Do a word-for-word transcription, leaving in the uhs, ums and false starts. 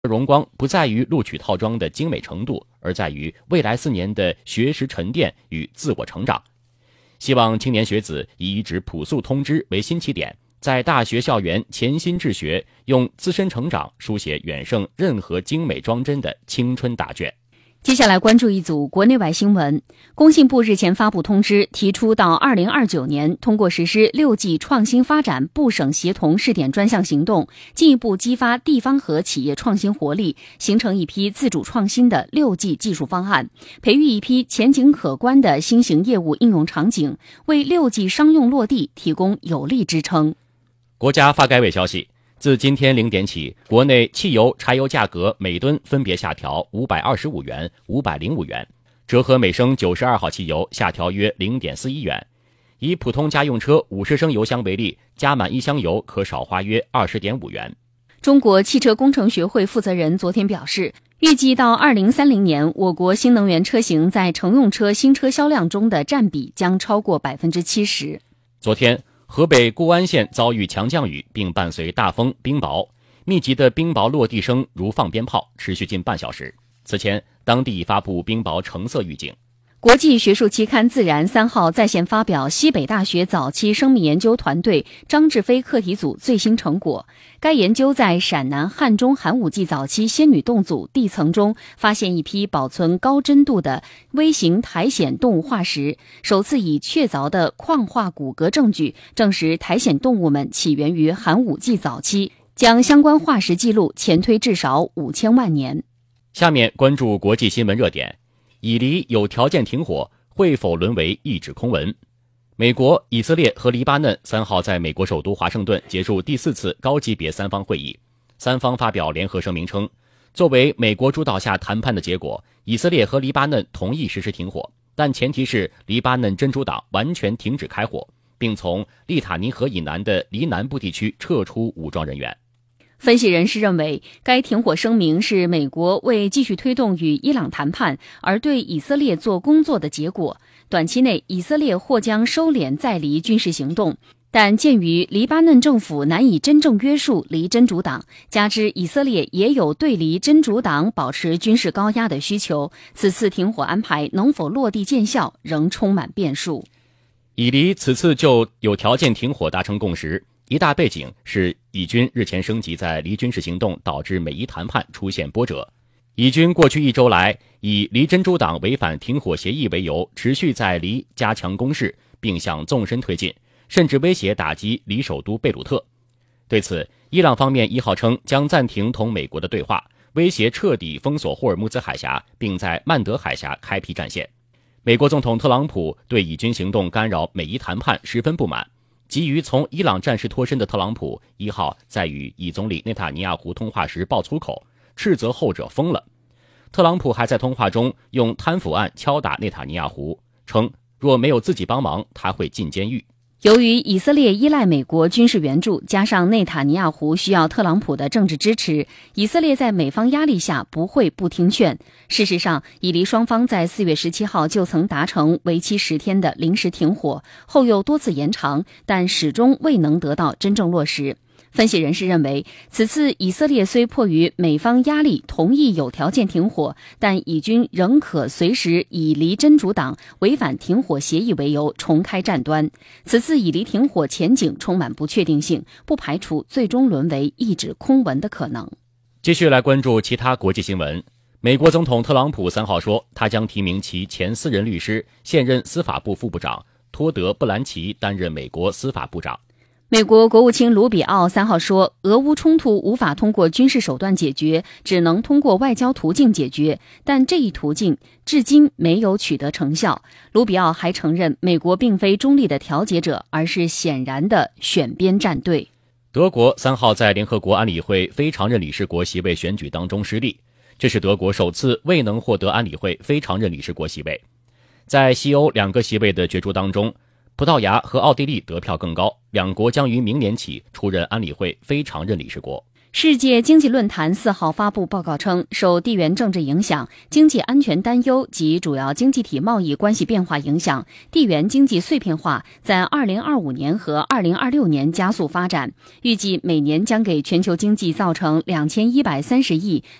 荣光不在于录取套装的精美程度，而在于未来四年的学识沉淀与自我成长。希望青年学子以一纸朴素通知为新起点，在大学校园潜心治学，用自身成长书写远胜任何精美装帧的青春答卷。 接下来关注一组国内外新闻。工信部日前发布通知，提出到二零二九年通过实施六 G 创新发展部省协同试点专项行动，进一步激发地方和企业创新活力，形成一批自主创新的 六 G 技术方案，培育一批前景可观的新型业务应用场景，为 六 G 商用落地提供有力支撑。 国家发改委消息，自今天零点起，国内汽油、柴油价格每吨分别下调五百二十五元、五百零五元，折合每升九十二号汽油下调约 零点四一元。以普通家用车五十升油箱为例，加满一箱油可少花约 二十点五元。 中国汽车工程学会负责人昨天表示，预计到二零三零年，我国新能源车型在乘用车新车销量中的占比将超过 百分之七十。 昨天河北固安县遭遇强降雨，并伴随大风、冰雹，密集的冰雹落地声如放鞭炮，持续近半小时。此前，当地已发布冰雹橙色预警。 国际学术期刊《自然》三号在线发表西北大学早期生命研究团队张志飞课题组最新成果。该研究在陕南汉中寒武纪早期仙女洞组地层中发现一批保存高真度的微型苔藓动物化石，首次以确凿的矿化骨骼证据证实苔藓动物们起源于寒武纪早期，将相关化石记录前推至少五千万年。 下面关注国际新闻热点。以黎有条件停火会否沦为一纸空文？美国、以色列和黎巴嫩三号在美国首都华盛顿结束第四次高级别三方会议。三方发表联合声明称，作为美国主导下谈判的结果，以色列和黎巴嫩同意实施停火，但前提是黎巴嫩真主党完全停止开火，并从利塔尼河以南的黎南部地区撤出武装人员。 分析人士认为，该停火声明是美国为继续推动与伊朗谈判而对以色列做工作的结果。短期内，以色列或将收敛在黎军事行动，但鉴于黎巴嫩政府难以真正约束黎真主党，加之以色列也有对黎真主党保持军事高压的需求，此次停火安排能否落地见效，仍充满变数。 以黎此次就有条件停火达成共识，一大背景是以军日前升级在黎军事行动，导致美伊谈判出现波折。以军过去一周来以黎真主党违反停火协议为由，持续在黎加强攻势，并向纵深推进，甚至威胁打击黎首都贝鲁特。对此，伊朗方面一号称将暂停同美国的对话，威胁彻底封锁霍尔木兹海峡，并在曼德海峡开辟战线。美国总统特朗普对以军行动干扰美伊谈判十分不满。急于从伊朗战事脱身的特朗普一号在与以总理内塔尼亚胡通话时爆粗口，斥责后者疯了。特朗普还在通话中用贪腐案敲打内塔尼亚胡，称若没有自己帮忙，他会进监狱。 由于以色列依赖美国军事援助，加上内塔尼亚胡需要特朗普的政治支持，以色列在美方压力下不会不听劝。事实上，以黎双方在四月十七号就曾达成为期十天的临时停火，后又多次延长，但始终未能得到真正落实。分析人士认为，此次以色列虽迫于美方压力同意有条件停火，但以军仍可随时以黎真主党违反停火协议为由重开战端。此次以黎停火前景充满不确定性，不排除最终沦为一纸空文的可能。 继续来关注其他国际新闻。美国总统特朗普三号说，他将提名其前私人律师、现任司法部副部长托德·布兰奇担任美国司法部长。 美国国务卿卢比奥三号说，俄乌冲突无法通过军事手段解决，只能通过外交途径解决，但这一途径至今没有取得成效。卢比奥还承认，美国并非中立的调解者，而是显然的选边站队。 德国三号在联合国安理会非常任理事国席位选举当中失利，这是德国首次未能获得安理会非常任理事国席位。在西欧两个席位的角逐当中，葡萄牙和奥地利得票更高，两国将于明年起出任安理会非常任理事国。 世界经济论坛四号发布报告称，受地缘政治影响、经济安全担忧及主要经济体贸易关系变化影响，地缘经济碎片化在二零二五年和二零二六年加速发展，预计每年将给全球经济造成两千一百三十亿